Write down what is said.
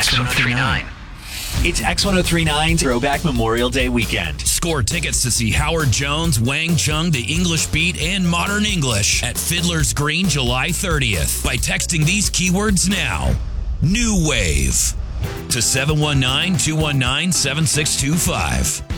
X1039. It's X1039's Throwback Memorial Day weekend. Score tickets to see Howard Jones, Wang Chung, The English Beat, and Modern English at Fiddler's Green July 30th by texting these keywords now. New Wave to 719-219-7625.